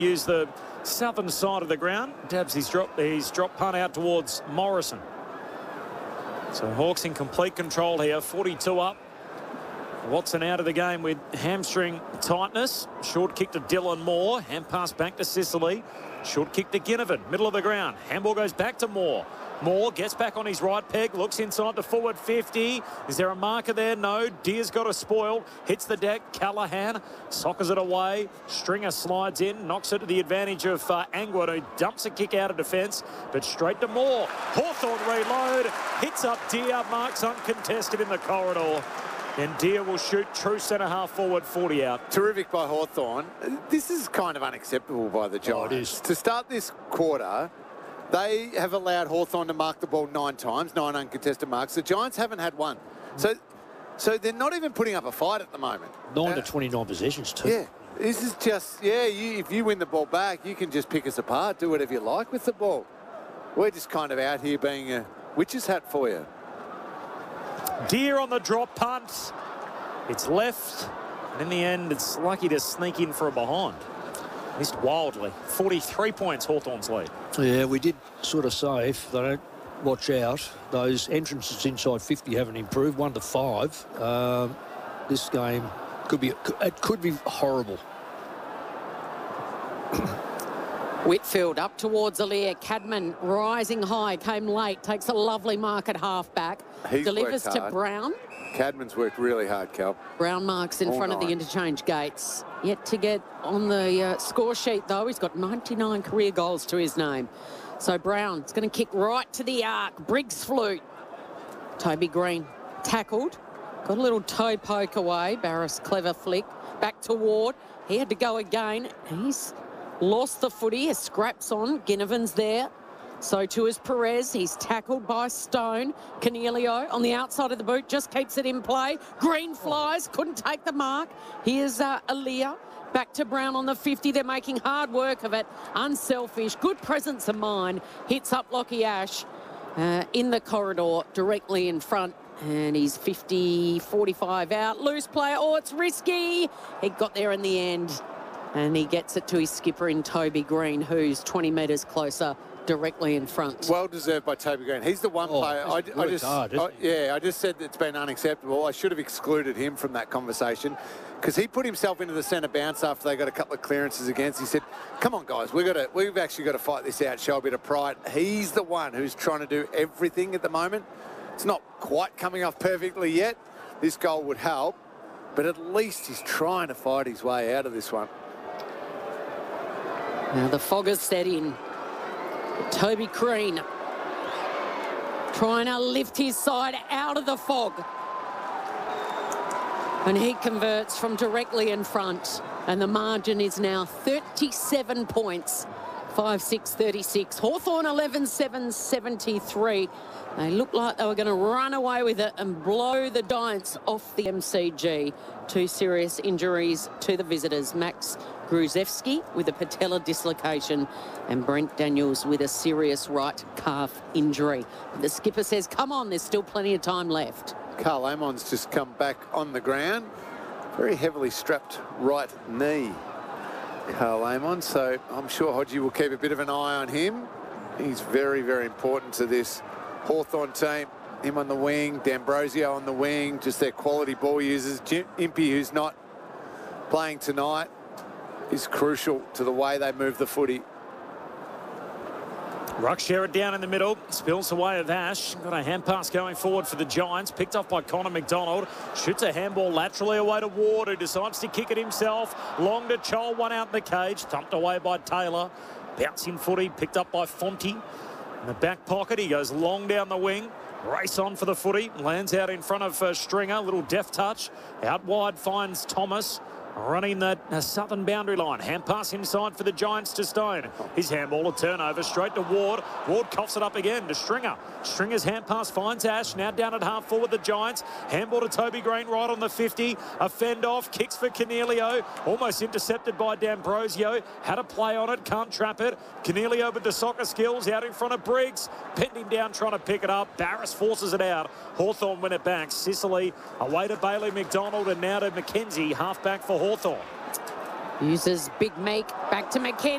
use the southern side of the ground. Dabs his drop punt out towards Morrison. So Hawks in complete control here, 42 up. Watson out of the game with hamstring tightness. Short kick to Dylan Moore. Hand pass back to Sicily. Short kick to Ginnivan. Middle of the ground. Handball goes back to Moore. Moore gets back on his right peg. Looks inside to forward 50. Is there a marker there? No. Deer's got a spoil. Hits the deck. Callaghan soccers it away. Stringer slides in. Knocks it to the advantage of Angwin, who dumps a kick out of defence. But straight to Moore. Hawthorn reload. Hits up Deer. Marks uncontested in the corridor. And Deer will shoot true centre-half forward, 40 out. Terrific by Hawthorn. This is kind of unacceptable by the Giants. It is. To start this quarter, they have allowed Hawthorn to mark the ball 9 times, 9 uncontested marks. The Giants haven't had one. So they're not even putting up a fight at the moment. 9 to 29 possessions too. Yeah, this is just, if you win the ball back, you can just pick us apart, do whatever you like with the ball. We're just kind of out here being a witch's hat for you. Deer on the drop punt. It's left. And in the end, it's lucky to sneak in for a behind. Missed wildly. 43 points, Hawthorn's lead. Yeah, we did sort of say if they don't watch out, those entrances inside 50 haven't improved. 1 to 5. This game could be horrible. Whitfield up towards Aliir. Cadman rising high, came late, takes a lovely mark at half-back. Delivers to Brown. Cadman's worked really hard, Cal. Brown marks in front of the interchange gates. Yet to get on the score sheet, though. He's got 99 career goals to his name. So Brown's going to kick right to the arc. Briggs flute. Toby Green tackled. Got a little toe poke away. Barris, clever flick. Back to Ward. He had to go again. He's lost the footy. A scraps on. Ginnivan's there. So too is Perez. He's tackled by Stone. Cornelio on the outside of the boot just keeps it in play. Green flies. Couldn't take the mark. Here's Aliir. Back to Brown on the 50. They're making hard work of it. Unselfish. Good presence of mind. Hits up Lockie Ash in the corridor directly in front. And he's 50-45 out. Loose player. Oh, it's risky. He got there in the end. And he gets it to his skipper in Toby Green, who's 20 metres closer, directly in front. Well deserved by Toby Green. He's the one player. I just said it's been unacceptable. I should have excluded him from that conversation because he put himself into the centre bounce after they got a couple of clearances against. He said, "Come on, guys, we've actually got to fight this out. Show a bit of pride." He's the one who's trying to do everything at the moment. It's not quite coming off perfectly yet. This goal would help, but at least he's trying to fight his way out of this one. Now the fog has set in. Toby Green trying to lift his side out of the fog. And he converts from directly in front. And the margin is now 37 points. 5-6-36. Hawthorn 11-7-73. They looked like they were going to run away with it and blow the Giants off the MCG. 2 serious injuries to the visitors. Max Gruzewski with a patella dislocation and Brent Daniels with a serious right calf injury. The skipper says, come on, there's still plenty of time left. Karl Amon's just come back on the ground. Very heavily strapped right knee, Karl Amon. So I'm sure Hodgie will keep a bit of an eye on him. He's very, very important to this Hawthorn team. Him on the wing, D'Ambrosio on the wing, just their quality ball users. Impey, who's not playing tonight, is crucial to the way they move the footy. Ruck Sherrod down in the middle, spills away of Ash. Got a hand pass going forward for the Giants, picked off by Connor McDonald. Shoots a handball laterally away to Ward, who decides to kick it himself. Long to Chol, one out in the cage, thumped away by Taylor. Bouncing footy, picked up by Fonte. In the back pocket, he goes long down the wing. Race on for the footy, lands out in front of Stringer, little deft touch. Out wide finds Thomas. Running that southern boundary line. Hand pass inside for the Giants to Stone. His handball, a turnover straight to Ward. Ward coughs it up again to Stringer. Stringer's hand pass finds Ash. Now down at half forward the Giants. Handball to Toby Green right on the 50. A fend off. Kicks for Cornelio. Almost intercepted by D'Ambrosio. Had a play on it. Can't trap it. Cornelio with the soccer skills out in front of Briggs. Pinned him down trying to pick it up. Barris forces it out. Hawthorn win it back. Sicily away to Bailey McDonald and now to McKenzie. Half back for Hawthorn. Uses big make back to McKenzie.